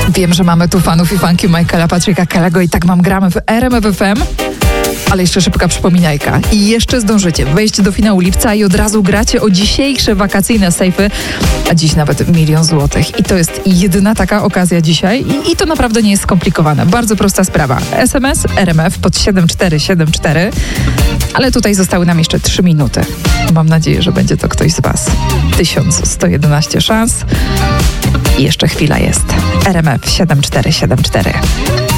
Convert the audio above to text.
Wiem, że mamy tu fanów i fanki Michaela Patricka Kellego i tak mam gramy w RMF FM. Ale jeszcze szybka przypominajka. I jeszcze zdążycie wejść do finału lipca i od razu gracie o dzisiejsze wakacyjne sejfy, a dziś nawet 1 000 000 złotych. I to jest jedyna taka okazja dzisiaj i to naprawdę nie jest skomplikowane. Bardzo prosta sprawa. SMS RMF pod 7474, ale tutaj zostały nam jeszcze 3 minuty. Mam nadzieję, że będzie to ktoś z Was. 1111 szans i jeszcze chwila jest. RMF 7474.